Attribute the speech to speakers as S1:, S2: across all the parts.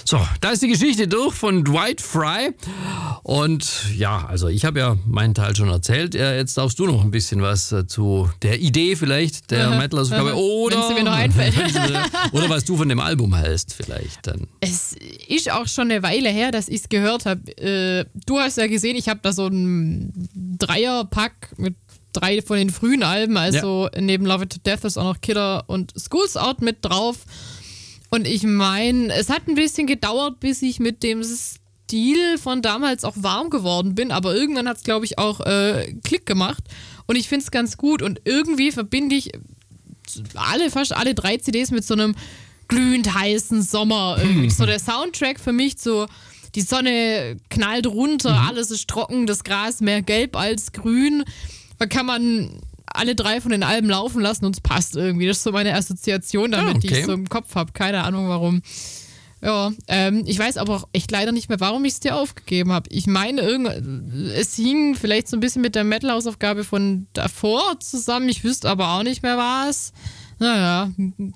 S1: So, da ist die Geschichte durch von Dwight Frye. Und ja, also ich habe ja meinen Teil schon erzählt. Jetzt darfst du noch ein bisschen was zu der Idee vielleicht der Metal-Ausgabe. Oder
S2: wenn sie mir noch einfällt.
S1: Oder was du von dem Album hältst vielleicht dann.
S2: Es ist auch schon eine Weile her, dass ich es gehört habe. Du hast ja gesehen, ich habe da so einen Dreierpack mit 3 von den frühen Alben. Also neben Love It to Death ist auch noch Killer und Schools Out mit drauf. Und ich meine, es hat ein bisschen gedauert, bis ich mit dem Stil von damals auch warm geworden bin, aber irgendwann hat es, glaube ich, auch Klick gemacht und ich finde es ganz gut und irgendwie verbinde ich fast alle 3 CDs mit so einem glühend heißen Sommer. So der Soundtrack für mich, so die Sonne knallt runter, alles ist trocken, das Gras mehr gelb als grün. Da kann man alle 3 von den Alben laufen lassen und es passt irgendwie. Das ist so meine Assoziation damit, die ich so im Kopf habe. Keine Ahnung warum. Ja, ich weiß aber auch echt leider nicht mehr, warum ich es dir aufgegeben habe. Ich meine, es hing vielleicht so ein bisschen mit der Metal-Hausaufgabe von davor zusammen. Ich wüsste aber auch nicht mehr was. Naja,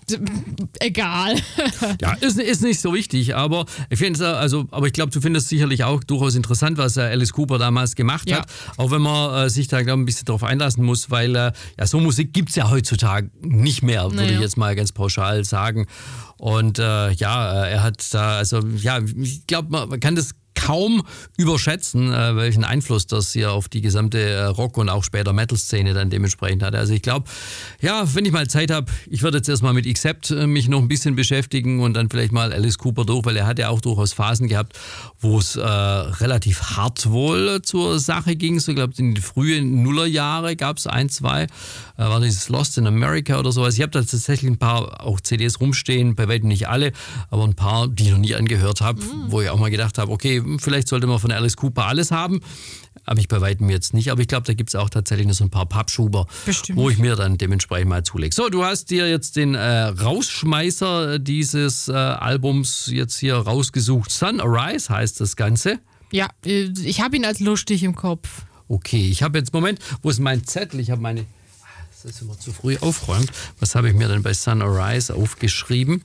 S2: egal.
S1: Ja, ist nicht so wichtig, aber ich finde aber ich glaube, du findest sicherlich auch durchaus interessant, was Alice Cooper damals gemacht hat. Auch wenn man sich da, glaube ich, ein bisschen drauf einlassen muss, weil so Musik gibt es ja heutzutage nicht mehr, würde ich jetzt mal ganz pauschal sagen. Und er hat da, ich glaube, man kann das kaum überschätzen, welchen Einfluss das hier auf die gesamte Rock- und auch später Metal-Szene dann dementsprechend hat. Also ich glaube, wenn ich mal Zeit habe, ich würde jetzt erstmal mit Accept mich noch ein bisschen beschäftigen und dann vielleicht mal Alice Cooper durch, weil er hat ja auch durchaus Phasen gehabt, wo es relativ hart wohl zur Sache ging. So, ich glaube, in den frühen Nullerjahre gab es 1, 2, war dieses Lost in America oder sowas. Ich habe da tatsächlich ein paar auch CDs rumstehen, bei weitem nicht alle, aber ein paar, die ich noch nie angehört habe, wo ich auch mal gedacht habe, okay, vielleicht sollte man von Alice Cooper alles haben. Habe ich bei weitem jetzt nicht, aber ich glaube, da gibt es auch tatsächlich noch so ein paar Pappschuber, wo ich mir dann dementsprechend mal zulege. So, du hast dir jetzt den Rausschmeißer dieses Albums jetzt hier rausgesucht. Sun Arise heißt das Ganze.
S2: Ja, ich habe ihn als lustig im Kopf.
S1: Okay, ich habe jetzt, Moment, wo ist mein Zettel? Ich habe meine, das ist immer zu früh aufräumt. Was habe ich mir denn bei Sun Arise aufgeschrieben?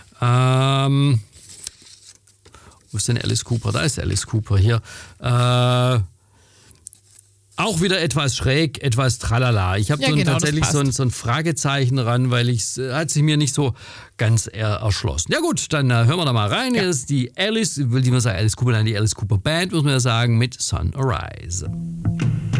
S1: Wo ist denn Alice Cooper? Da ist Alice Cooper hier. Auch wieder etwas schräg, etwas tralala. Ich habe tatsächlich so ein Fragezeichen dran, weil hat sich mir nicht so ganz erschlossen. Ja gut, dann hören wir da mal rein. Hier ist die Alice Cooper, die Alice Cooper Band, muss man ja sagen, mit Sun Arise.